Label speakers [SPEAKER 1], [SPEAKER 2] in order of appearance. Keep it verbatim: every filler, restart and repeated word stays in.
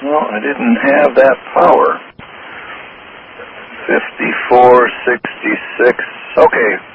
[SPEAKER 1] Well, I didn't have that power. fifty-four sixty-six. Okay.